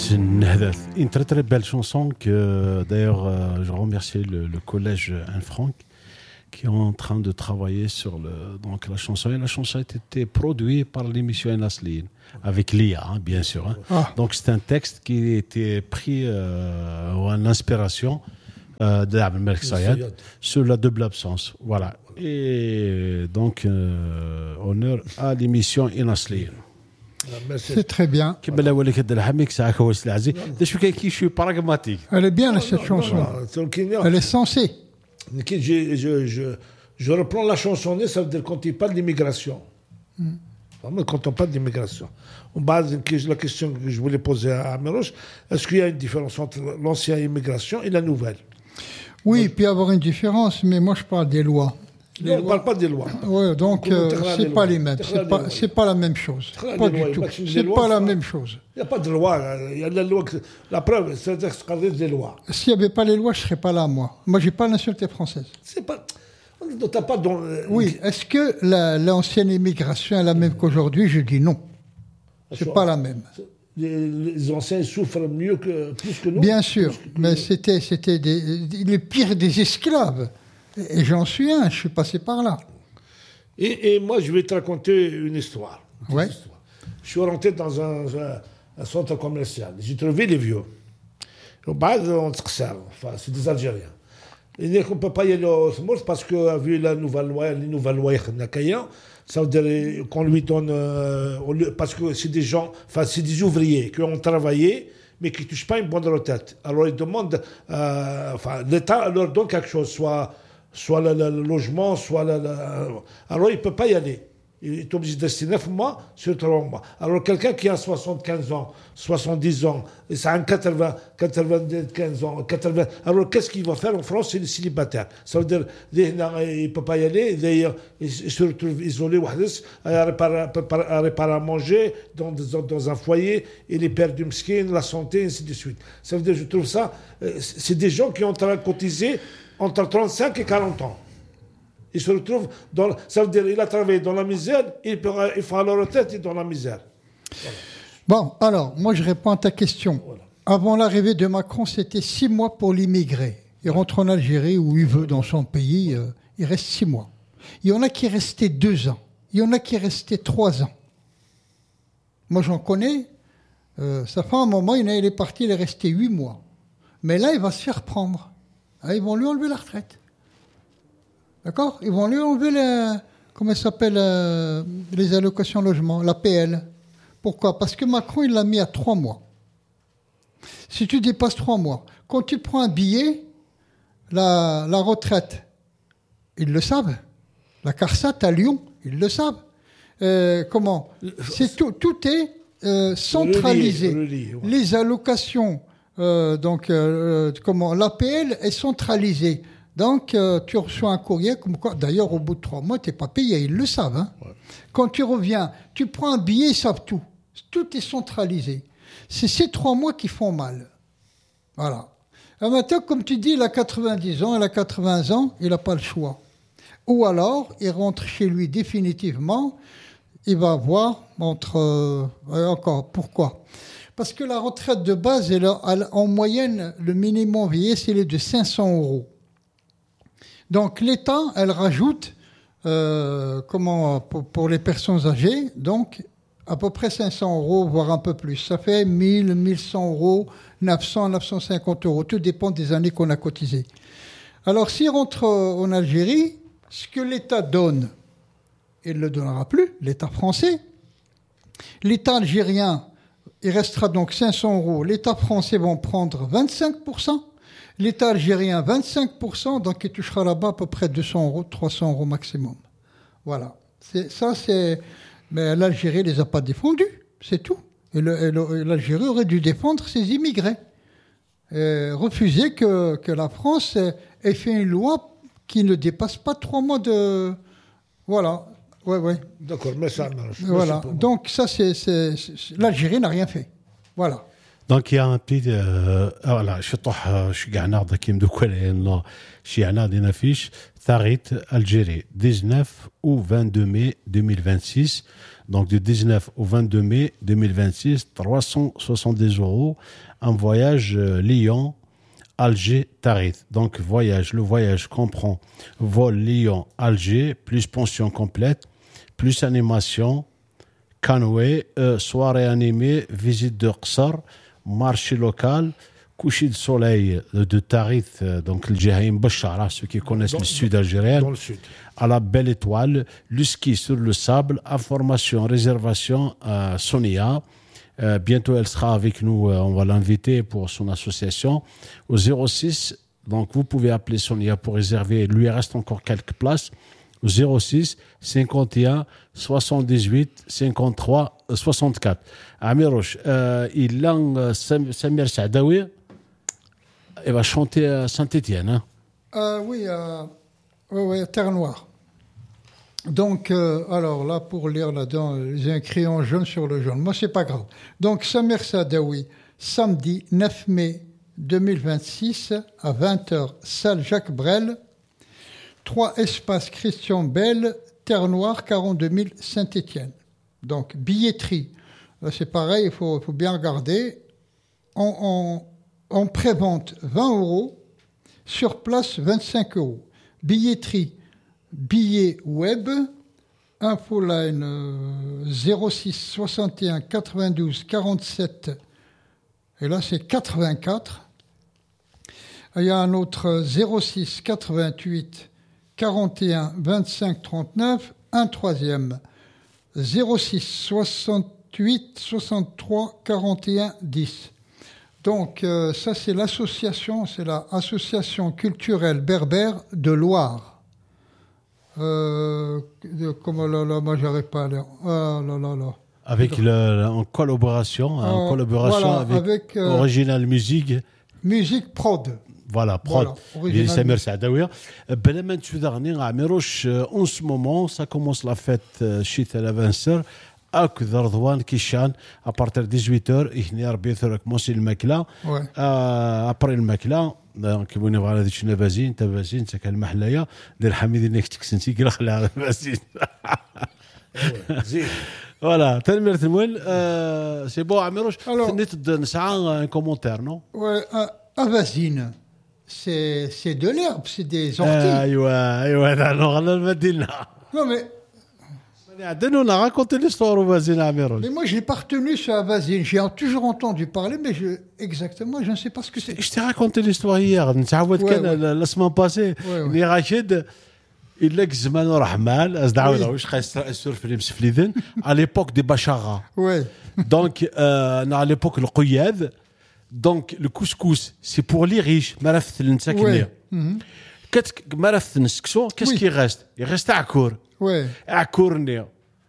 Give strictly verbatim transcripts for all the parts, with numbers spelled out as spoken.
C'est une, une très très belle chanson que d'ailleurs euh, je remercie le, le collège Anne-Franck qui est en train de travailler sur le, donc la chanson. Et la chanson a été produite par l'émission Enasline avec Lia, hein, bien sûr. Hein. Ah. Donc c'est un texte qui a été pris euh, en inspiration euh, d'Abd Malik Sayad sur la double absence. Voilà. Et donc euh, honneur à l'émission Enasline. C'est très bien. Elle est bien cette chanson. Elle est censée. Je, je, je, je reprends la chansonnée, ça veut dire quand il parle d'immigration. Mm. Quand on parle d'immigration. En base, la question que je voulais poser à Meroche, est-ce qu'il y a une différence entre l'ancienne immigration et la nouvelle? Oui, moi, il peut y avoir une différence, mais moi je parle des lois. Les non, lois. On ne parle pas des lois. Oui, donc euh, c'est pas les mêmes. C'est pas, c'est pas la même chose. Pas du tout. C'est pas la même chose. Il n'y a pas de loi. Il y a la loi. La preuve, c'est des lois. S'il n'y avait pas les lois, je ne serais pas là, moi. Moi, j'ai pas la nationalité française. C'est pas. T'as pas dans, oui. Est-ce que la, l'ancienne immigration est la même qu'aujourd'hui? Je dis non. C'est pas la même. Les, les anciens souffrent mieux que plus que nous. Bien sûr, que, mais c'était c'était des, les pires des esclaves. Et j'en suis un, je suis passé par là. Et, et moi, je vais te raconter une histoire. Une ouais. histoire. Je suis rentré dans un, un, un centre commercial. J'ai trouvé les vieux. Au bas, on enfin, c'est des Algériens. Ils disent qu'on ne peut pas y aller au Smurf parce que, vu la nouvelle loi, les nouvelles lois, ça veut dire qu'on lui donne. Euh, parce que c'est des gens, enfin, c'est des ouvriers qui ont travaillé, mais qui ne touchent pas une bonne retraite. Alors, ils demandent. Euh, enfin, l'État leur donne quelque chose, soit. soit le, le, le logement, soit le, le... Alors, il ne peut pas y aller. Il est obligé de rester neuf mois sur trois mois. Alors, quelqu'un qui a soixante-quinze ans, soixante-dix ans, et ça a quatre-vingts, quatre-vingt-quinze ans, quatre-vingts... Alors, qu'est-ce qu'il va faire en France? C'est le célibataire. Ça veut dire qu'il ne peut pas y aller, il se retrouve isolé, à réparer, à réparer à manger dans, dans, dans un foyer, il est perdu, miskin, la santé, et ainsi de suite. Ça veut dire, je trouve ça, c'est des gens qui ont cotisé entre trente-cinq et quarante ans. Il se retrouve dans... Ça veut dire qu'il a travaillé dans la misère, il, peut, il fera la retraite et dans la misère. Voilà. Bon, alors, moi je réponds à ta question. Voilà. Avant l'arrivée de Macron, c'était six mois pour l'immigré. Il rentre en Algérie où il veut, dans son pays, euh, il reste six mois. Il y en a qui restaient deux ans. Il y en a qui restaient trois ans. Moi j'en connais. Euh, ça fait un moment, il est parti, il est resté huit mois. Mais là, il va se faire prendre. Ah, ils vont lui enlever la retraite. D'accord? Ils vont lui enlever les, comment ça s'appelle, euh, les allocations logement, la P L. Pourquoi? Parce que Macron, il l'a mis à trois mois. Si tu dépasses trois mois, quand tu prends un billet, la, la retraite, ils le savent. La CARSAT à Lyon, ils le savent. Euh, comment? C'est tout, tout est euh, centralisé. Le lit, le lit, ouais. Les allocations, euh, donc, euh, comment? L'A P L est centralisée. Donc, euh, tu reçois un courrier comme quoi, d'ailleurs, au bout de trois mois, tu n'es pas payé, ils le savent. Hein. Ouais. Quand tu reviens, tu prends un billet, ils savent tout. Tout est centralisé. C'est ces trois mois qui font mal. Voilà. Et maintenant, comme tu dis, il a quatre-vingt-dix ans, il a quatre-vingts ans, il n'a pas le choix. Ou alors, il rentre chez lui définitivement, il va avoir entre... Euh, encore, pourquoi? Parce que la retraite de base, elle a, elle, en moyenne, le minimum vieillesse, il est de cinq cents euros. Donc l'État, elle rajoute, euh, comment, pour, pour les personnes âgées, donc à peu près cinq cents euros, voire un peu plus. Ça fait mille, mille cent euros, neuf cents, neuf cent cinquante euros. Tout dépend des années qu'on a cotisées. Alors s'il rentre en Algérie, ce que l'État donne, il ne le donnera plus, l'État français. L'État algérien, il restera donc cinq cents euros. L'État français va en prendre vingt-cinq pour cent. L'État algérien, vingt-cinq pour cent, donc il touchera là-bas à peu près deux cents euros, trois cents euros maximum. Voilà. C'est, ça, c'est... Mais l'Algérie ne les a pas défendus, c'est tout. Et, le, et, le, et l'Algérie aurait dû défendre ses immigrés. Et refuser que, que la France ait, ait fait une loi qui ne dépasse pas trois mois de... Voilà. Ouais, ouais. D'accord, mais ça marche. Voilà. Donc ça, c'est, c'est, c'est... l'Algérie n'a rien fait. Voilà. Donc il y a un petit voilà شطح شو قاعد ناخذ كيم دوك انه شي عناض فيش ثاريت الجيري dix-neuf ou vingt-deux mai deux mille vingt-six Donc du dix-neuf au vingt-deux mai deux mille vingt-six, trois cent soixante-dix euros, un voyage euh, Lyon, Alger, Tarif. Donc voyage, le voyage comprend vol Lyon, Alger, plus pension complète, plus animation, canoë, euh, soirée animée, visite de Qsar, marché local, coucher de soleil de Tarif, euh, donc le Djahaïm Bachara, ceux qui connaissent dans, le sud algérien, dans le sud. À la Belle Étoile, le ski sur le sable, information, réservation à Sonia. Euh, bientôt, elle sera avec nous, euh, on va l'inviter pour son association au zéro six. Donc, vous pouvez appeler Sonia pour réserver. Il lui reste encore quelques places au zéro six cinquante et un soixante-dix-huit cinquante-trois soixante-quatre. Amirouche, euh, il a euh, Samir Saadawi. Elle va chanter à Saint-Étienne. Hein? Euh, oui, euh, oui, oui, Terre Noire. Donc, euh, alors là, pour lire là-dedans, j'ai un crayon jaune sur le jaune. Moi, c'est pas grave. Donc, Samir Saadawi, samedi neuf mai deux mille vingt-six à vingt heures, salle Jacques Brel, trois espaces Christian Bell, Terre Noire, quarante-deux mille Saint-Étienne. Donc, billetterie. Là, c'est pareil, il faut, faut bien regarder. En, en, en pré-vente, vingt euros. Sur place, vingt-cinq euros. Billetterie, billet web, infoline euh, zéro six soixante et un quatre-vingt-douze quarante-sept, et là c'est quatre-vingt-quatre. Il y a un autre zéro six quatre-vingt-huit quarante et un vingt-cinq trente-neuf, un troisième zéro six soixante-huit soixante-trois quarante et un dix. Donc euh, ça c'est l'association, c'est l'association culturelle berbère de Loire. Euh, comment là là, moi j'arrive pas à lire. Ah là là là. Avec le, en collaboration, euh, en collaboration voilà, avec, avec euh, Original Music. Musique Prod. Voilà, Prod. Voilà, Samir Saadawi. بلا ما نتفدغني عمروش en ce moment ça commence la fête chez Talavanser. أكثر ضوان كيشان أبارتر dix-huit heures إحنا ربي ثرك موسي الماكلة أبري الماكلة كيبوني بغا هذيك شنا فازين تا فازين تا كان محلايا دير حميد انك تكسنتي كي خلع فازين زين فوالا تنمير تمويل سي بون عمروش نيت نسعى ان كومونتير نو افازين سي سي دو ليرب سي دي زورتي ايوا ايوا انا غنى المدينه نو مي On a raconté l'histoire au Vazine à Amirouche. Mais moi, je n'ai pas retenu ça à Vazine. J'ai toujours entendu parler, mais je, exactement, je ne sais pas ce que c'est. Je t'ai raconté l'histoire hier. Ouais, ouais. La semaine passée, ouais, ouais. Rachid, il est Zman Rahman, à l'époque des Bachara. Ouais. Donc, euh, à l'époque, le Qouyad. Donc, le couscous, c'est pour les riches. Maraft l'Nsaknir. Qu'est-ce qui reste? Il reste à Akour. Ouais. Akournia.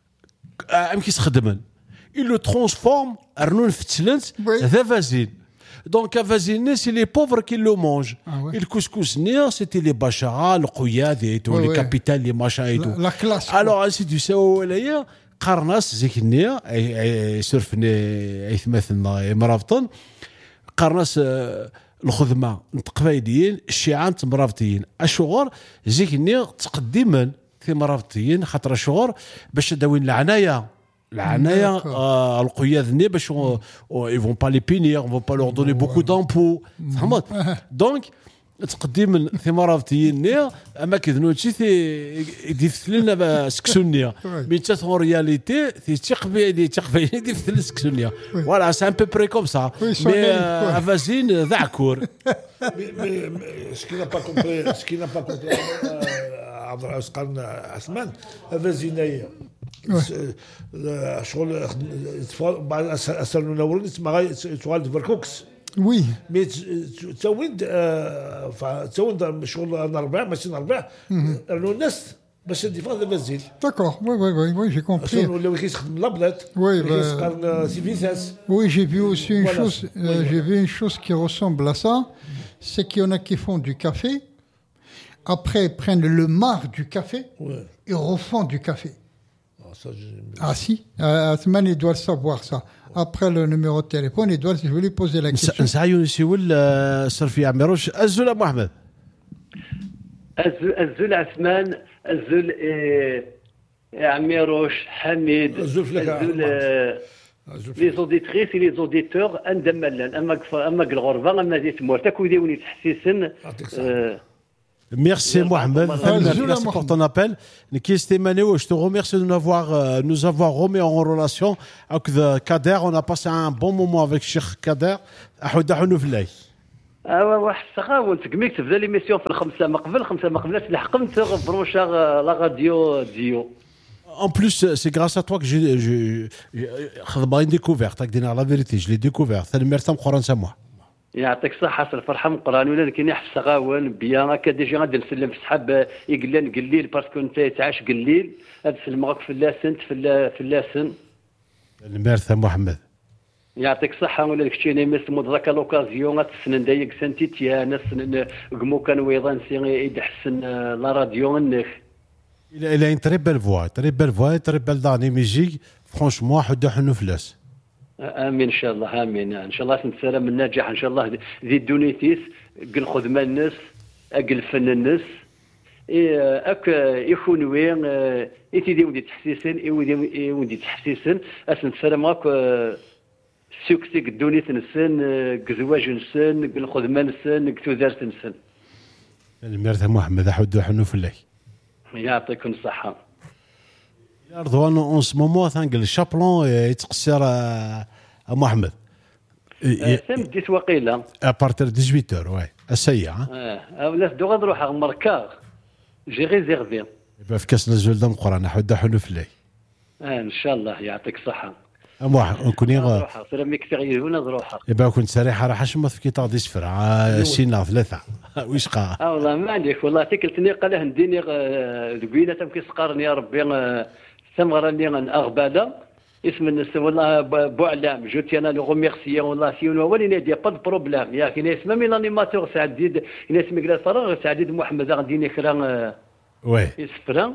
Il le transforme en فتلنت هذا فازين. Donc vazine c'est les pauvres qui le mangent. Ah ouais. Et le couscous nia c'était les bachara, le qouyad et tout, ouais, les ouais. capitales, les machins et la, tout. La classe. Alors ainsi du سوا ولايا قرناس زيك النية اي سرفني اي ثمثنا مرابطن قرناس الخدمة تقفايديين الشيعان تمرابطيين اشغور زيك النية تقدما في مرابطيين خاطر شغور باش داوين العناية العناية آه القياد ني باش ils vont pas les punir on va pas leur donner beaucoup d'impôts فهمت دونك تقدم ثمراتيين ني اما كذنوتشي يدير لنا سكسونيا مي تا اون رياليتي تيقبي دي تقبي دي في سكسونيا فوالا سي ان بو بري كوم سا مي افازين ذعكور ce qui n'a pas compris ce qui n'a pas compris عبد العزيز قال عثمان افازينايا شغل بعد اسر نورين اسمها شغل بركوكس وي مي تسويد تسويد شغل الربع ماشي الربع لانه الناس باش ديفا هذا فازيل داكور وي وي وي وي جي كومبري ولا كيستخدم الابلات وي كيسقر سي فيساس وي جي vu aussi une chose j'ai vu une chose qui ressemble à ça c'est qu'il y en a qui font du café. Après, ils prennent le marc du café ouais. et refont du café. Ah, ça, ah si, Athman, il doit le savoir, ça. Après le numéro de téléphone, il doit, je vais lui poser la question. نسعيو نسيول صرفي عمروش أزول أبو أحمد أزول أزول عثمان أزول يا عميروش حميد زوف لك لي زوديتريس لي زوديتور عندهم ملان اما اما الغربه اما دي تمورت اكو ديوني تحسيسن. Merci Mohamed, merci pour ton appel. Je te remercie de nous avoir, nous avoir remis en relation avec Kader. On a passé un bon moment avec Cheikh Kader. اوا واحد السخاوه تكميك تبدا ليميسيون في الخمسه ما قبل خمسه ما قبلش لحقمت بروشا لا راديو ديو. En plus, c'est grâce à toi que j'ai j'ai j'ai découvert. La vérité, je l'ai découvert. C'est le meilleur temps de moi. يعطيك الصحة الفرحة من قران ولا كاين واحد السغاون بيا هكا ديجا غادي نسلم في صحاب يقلان قليل باسكو انت تعاش قليل هاد سلمك في اللاسن في في اللاسن. الميرثا محمد يعطيك الصحة ولا كشيني مس مدركا لوكازيون غتسنن دايك سنتي تيانا سنن قمو كان ويضان سي يدحسن لا راديو النخ. Il a une très belle voix, très belle voix, très belle dans les musiques. Franchement, حد حنو فلاس. امين ان شاء الله امين ان شاء الله نتسلم الناجح ان شاء الله ذي دونيتيس قل خدمه الناس اقل فن الناس اك يكون وين ايتيدي ودي تحسيسن اي ودي تحسيسن اس نتسلم هاك سوكسي دونيت نسن كزواج نسن قل خدمه نسن كتوزارت نسن. الميرث محمد حد حنو فلاي يعطيكم الصحه. رضوان اون سو مومون ثانقل الشابلون يتقصر محمد سام ديت وقيله ابارتير ثمانية اور واي الساعه اه ولا دو غادي نروح مركا جي ريزيرفي يبقى في كاس نزول دم القران حد حنو فلاي اه ان شاء الله يعطيك الصحه. اموح نكوني نروح سلامك في هنا نروح يبقى كنت سريحه راح شمت في كيطار دي سفر سينا ثلاثه ويش قا اه والله ما عليك والله تكلتني قال هنديني دوينه تمكي سقارني يا ربي ثمره اللي اغباله اسم الناس والله بوعلام جوت انا لو ريميرسي والله سيون ولينا دي با بروبليم يا كاين اسمه مي لانيماتور سعديد اسمه كلا فراغ سعديد محمد غاديني كرا وي يسفرا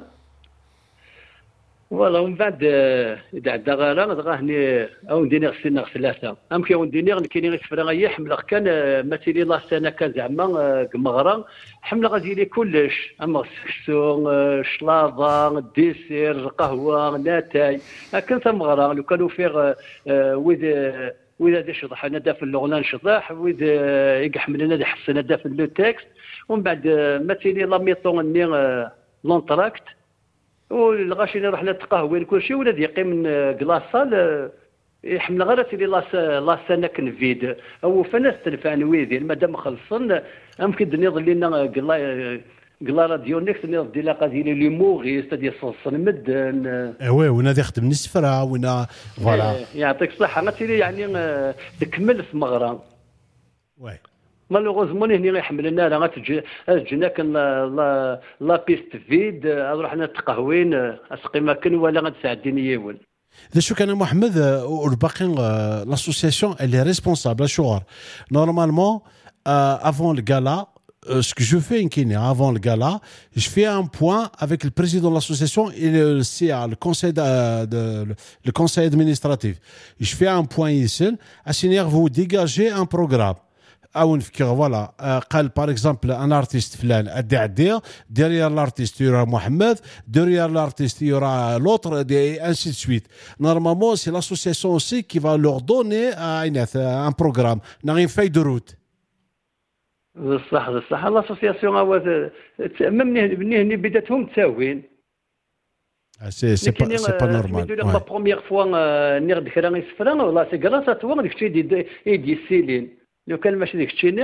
والله ومن بعد اذا عدا غالا غاهني او نديني غسلنا غسلاته ام كي نديني كاينين غيسفرا غيا حمل كان مثلي لا سنه كان زعما كمغرا حمل غادي لي كلش اما السكسو شلاضه الديسير القهوه ناتاي كان ثمغرا لو كانوا فيه وذ وإذا داش شطح انا دافن لغلان شطاح وإذا يقحمل لنا حسنا دافن لو تكست ومن بعد مثلي لا ميطون ني لونتراكت والغاشي اللي رحنا تقهوين كلشي ولا يقيم من كلاصال يحمل غير تيلي لاس لاسانا كنفيد او فناس تنفع نويدين مادام خلصن يمكن نضل لنا قلا قلا راديو نيكس نضل دي لاقا ديال لي موريست ديال صن مدن وي ونا يخدم نسفرا ونا فوالا يعطيك الصحه غاتيلي يعني تكمل في مغرى وي مالوغوزمون هنا غيحمل لنا راه غتجي جينا كان لا لا بيست فيد رحنا تقهوين اسقي ما كان ولا غتساعدني ياون. ذا شو كان محمد والباقيين لاسوسياسيون اللي ريسبونسابل شغل نورمالمون افون الغالا ce que je fais in avant le gala, je fais un point avec le président de l'association et le C A, le conseil de, de le conseil administratif. Je fais un point ici, à signer vous dégagez un programme. او نفكر فوالا قال باغ اكزومبل ان ارتيست فلان ادي عديه ديريير لارتيست يورا محمد ديريير لارتيست يورا لوتر دي انسي سويت نورمالمون سي لاسوسياسيون سي كي فا لور دوني عينات ان بروغرام نغي فاي دو روت بصح بصح لاسوسياسيون هو مني هني بداتهم تساوين سي سي با سي با نورمال لا بروميير فوا نير دكرا يسفران والله سي غراس تو ديك الشيء دي دي سيلين لو كان ماشي ديك الشيء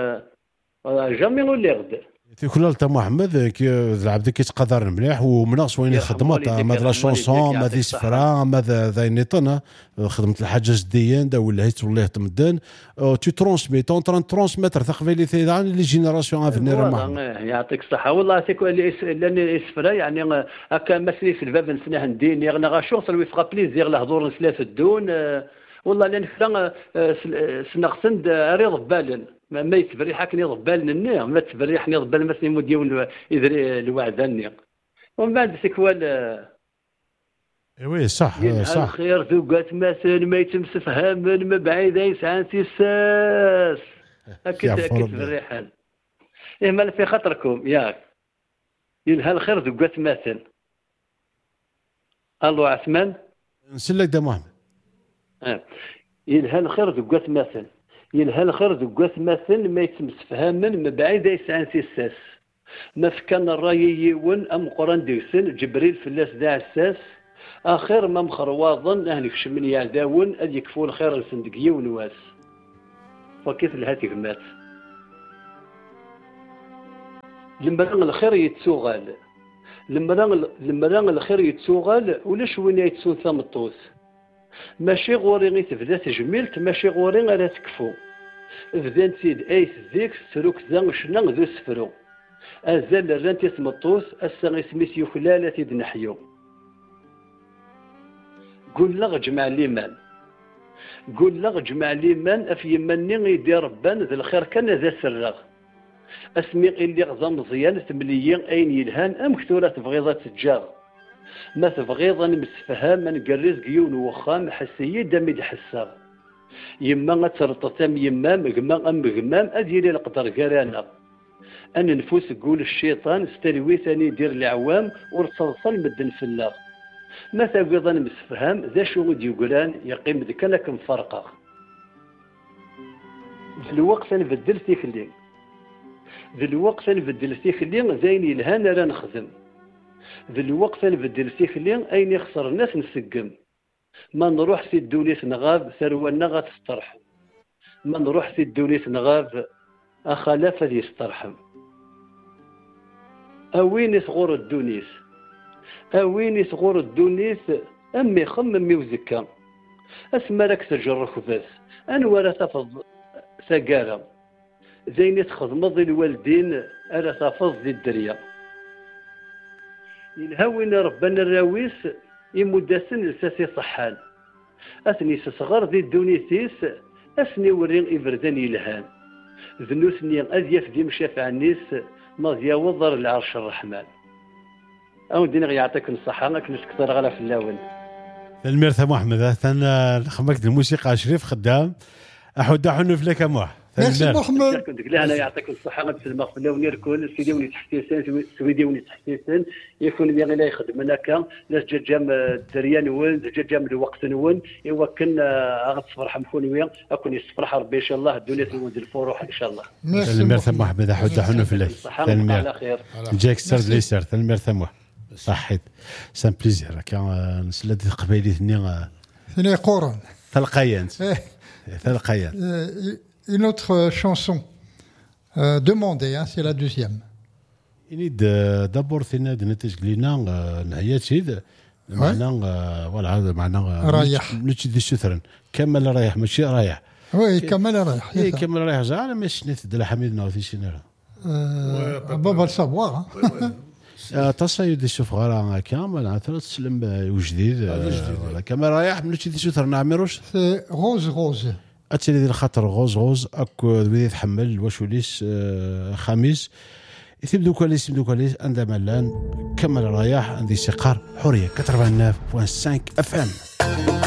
جامي ولا غد في كل تا محمد كي العبد كيتقدر مليح ومناص وين خدمت ما لا شونسون ما دي سفرا ما ذا نيطنا خدمت الحاجه جديا دا ولا هيت ولا تمدن تو ترونسمي تون تران ترونسميتر تقبيلي ثاني لي جينيراسيون افنير ما يعطيك الصحه والله تيكو لاني سفرا يعني هكا مسلي في الباب نسنا هنديني غنا غاشوغ سلوي فقا بليزير لهضور نسلا الدون والله لان فلان سنغسند ريض بالن ما يتبريح كني ضبال النير ما تبريحني ضبال مثلا مديون يدري الوعد النير ومن بعد سكوال وي صح صح الخير ذوقات مثلا ما يتمسف هامن ما بعيد يسعى سيساس هكذا كتبريحان ايه مال في خاطركم ياك ينهى الخير ذوقات مثلا الله عثمان نسلك دا محمد. آه. يلها الخير ذو مثل يلها الخير ذو مثل ما يتمسفهم من بعيد يسعن سيساس ما فكان الراي يون ام قران ديسن جبريل فلاس ذا عساس اخر ما مخرواضن اهلك شمن يعداون اد يكفوا الخير الفندقيه ونواس فكيف الهاتف مات لما الخير يتسوغال لما لما الخير يتسوغال ولاش وين يتسون ثمطوس ماشي غوري غي تبدا تجميلت ماشي غوري غير تكفو بدان سيد ايس ذيك سروك زان شنا ذو سفرو ازال الرانتي سمطوس اسا سميت يخلالة تيد نحيو قول لغ جمع ليمان قول لغ جمع ليمان افي مني غيدير ربان ذا الخير كان ذا سرغ اسمي اللي غزا مزيان تمليين اين يلهان ام كثورة تبغيضة تجار ما تبغيض أن مسفهام من قريز قيون وخام حسيي دمي حساغ يما ترطتم يما مقمام أم مقمام أديري القدر قرانا أن نفوس قول الشيطان استلوي ثاني دير العوام ورتصلصل مدن فلاغ ما تبغيض أن مسفهام ذا شو ديوقران يقيم ذكا لكم فرقا في الوقت نبدل ثيخلين في الوقت نبدل ثيخلين زين الهان راه نخدم ذي الوقت نبدل سيخلين أين يخسر الناس نسقم ما نروح في الدوليس نغاب ثروة غا تسترحم ما نروح في الدوليس نغاب أخلاف ذي يسترحم أوين ثغور الدونيس أوين ثغور الدونيس أمي خمم ميوزكا أسمى لك تجرك بس أنا ولا تفض سقارة زين تخدم ذي الوالدين ألا تفض ذي الدريا ينهوين ربنا الراويس يمدسن لساسي صحان أثني سصغر ذي الدونيثيس أثني ورين إبردان يلهان ذنوثني أذيف دي مشافع النيس ماضيا وضر العرش الرحمن أو دينا يعطيك الصحة لك نسكتر غلا في اللون الميرثة محمد ثنا خمكت الموسيقى شريف خدام أحد أحن فلك موح ميرسي محمد كنت لا أنا يعطيك الصحة غد في المغفل لون يركون سيدي وني تحتيسان سويدي وني تحتيسان يكون بيغي لا يخدم هناك لاش جا جام الدريان ون جا جام الوقت ون إوا كنا غد تفرح مخوني أكون يصفرح ربي إن شاء الله الدنيا تنود الفروح إن شاء الله الميرثة محمد أحد أحن فلك على خير جاك سر ليسر الميرثة محمد صحيت سان بليزير كان نسلد قبيلي ثني ثني قرن ثلقيان ثلقيان. Une autre chanson euh, demandée, hein, c'est la deuxième. Il d'abord ثنا دنتج لينا نهايتي معنا ولا هذا معنا رايح نتشد الشثرن كمل رايح ماشي رايح وي كمل رايح اي كمل رايح زعما ماشي نتدل حميد نوثي شنو بابا الصبوار تصايد الشوف غير كامل ثلاث سلم وجديد كمل رايح نتشد الشثرن عمروش سي روز روز أتسلي ذي الخطر غوز غوز أكو ذي يتحمل وشوليس خميس يثبدو كواليس يثبدو كواليس عندما الآن كمل رايح عندي سقار حرية ثمانية وأربعين فاصلة خمسة اف ام